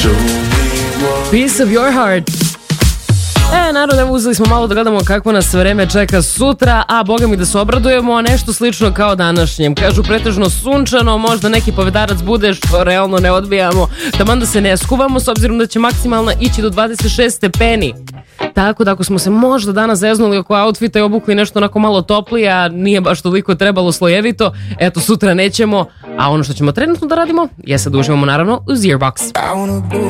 Piece of your heart. Narod, evo uzeli smo malo da gledamo kako nas vreme čeka sutra, a boga mi da se obradujemo, nešto slično kao današnjem. Kažu pretežno sunčano, možda neki povedarac bude, što realno ne odbijamo, taman da se ne skuvamo, s obzirom da će maksimalna ići do 26 stepeni. Tako da ako smo se možda danas zeznuli oko outfita i obukli nešto onako malo toplije, a nije baš toliko trebalo slojevito, eto sutra nećemo, a ono što ćemo trenutno da radimo je sad uživamo naravno uz Earbox.